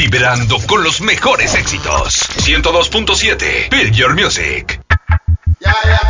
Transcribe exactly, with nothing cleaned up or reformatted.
Vibrando con los mejores éxitos. ciento dos punto siete. Build Your Music. Ya, ya.